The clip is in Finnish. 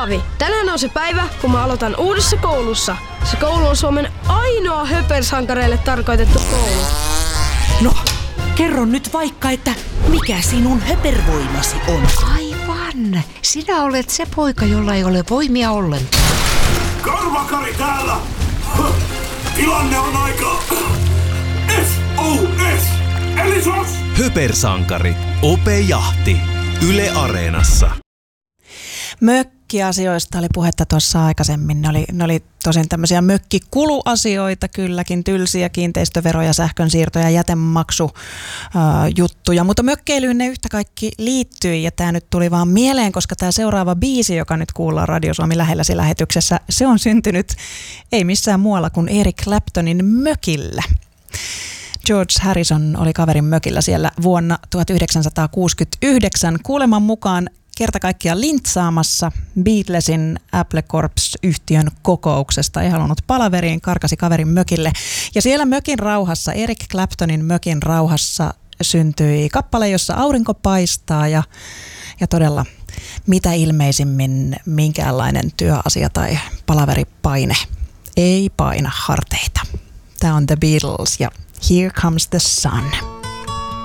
Paavi, tänään on se päivä, kun mä aloitan uudessa koulussa. Se koulu on Suomen ainoa höpersankareille tarkoitettu koulu. No, kerro nyt vaikka, että mikä sinun höpervoimasi on? Aivan. Sinä olet se poika, jolla ei ole voimia ollenkaan. Karvakari täällä! Tilanne on aika... SOS! Eli SOS! Höpersankari. Ope Jahti. Yle Areenassa. Mökkiasioista oli puhetta tuossa aikaisemmin. Ne oli tosin tämmöisiä mökkikuluasioita kylläkin, tylsiä kiinteistöveroja, sähkönsiirtoja, jätemaksujuttuja, mutta mökkeilyyn ne yhtä kaikki liittyi ja tämä nyt tuli vaan mieleen, koska tämä seuraava biisi, joka nyt kuullaan Radio Suomi lähelläsi lähetyksessä, se on syntynyt ei missään muualla kuin Eric Claptonin mökillä. George Harrison oli kaverin mökillä siellä vuonna 1969. Kuuleman mukaan kerta kaikkiaan lintsaamassa Beatlesin Apple Corps-yhtiön kokouksesta. Ei halunnut palaveriin, karkasi kaverin mökille. Ja siellä mökin rauhassa, Eric Claptonin mökin rauhassa syntyi kappale, jossa aurinko paistaa ja todella mitä ilmeisimmin minkäänlainen työasia tai palaveripaine ei paina harteita. Tämä on The Beatles ja Here Comes the Sun.